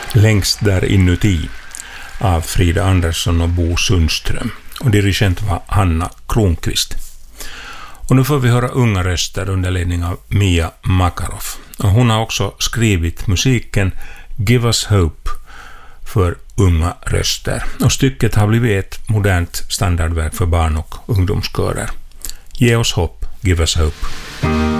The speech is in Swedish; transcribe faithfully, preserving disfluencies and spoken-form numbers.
Längst där inuti av Frida Andersson och Bo Sundström. Och dirigent var Hanna Kronqvist. Och nu får vi höra unga röster under ledning av Mia Makarov. Och hon har också skrivit musiken Give Us Hope för unga röster. Och stycket har blivit ett modernt standardverk för barn- och ungdomskörer. Ge oss hopp, Give Us Hope.